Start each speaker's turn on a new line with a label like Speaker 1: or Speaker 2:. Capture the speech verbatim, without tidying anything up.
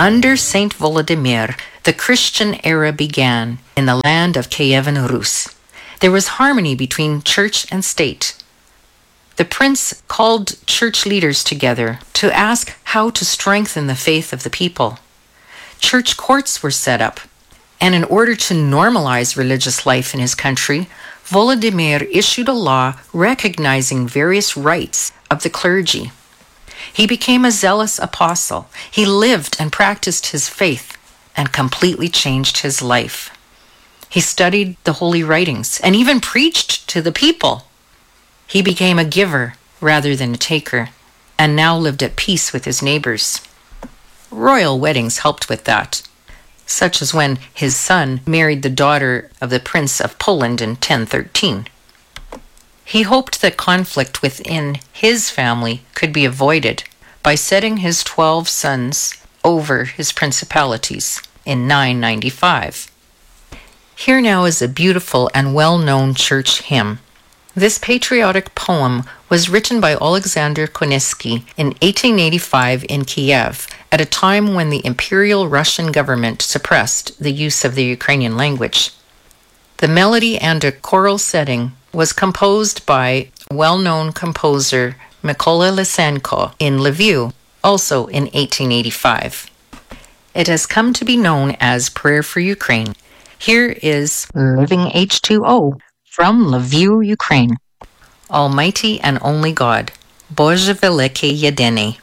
Speaker 1: Under Saint Volodymyr, the Christian era began in the land of Kievan Rus. There was harmony between church and state. The prince called church leaders together to ask how to strengthen the faith of the people. Church courts were set up, and in order to normalize religious life in his country, Volodymyr issued a law recognizing various rights of the clergy. He became a zealous apostle. He lived and practiced his faith and completely changed his life. He studied the holy writings and even preached to the people. He became a giver rather than a taker, and now lived at peace with his neighbors. Royal weddings helped with that, such as when his son married the daughter of the Prince of Poland in ten thirteen. He hoped that conflict within his family could be avoided by setting his twelve sons over his principalities in nine ninety-five. Here now is a beautiful and well-known church hymn. This patriotic poem was written by Alexander Koniecki in eighteen eighty-five in Kiev, at a time when the Imperial Russian government suppressed the use of the Ukrainian language. The melody and a choral setting was composed by well-known composer Mykola Lysenko in Lviv, also in eighteen eighty-five. It has come to be known as Prayer for Ukraine. Here is Living H two O from Lviv, Ukraine. Almighty and only God, Boże Великий Єдиний,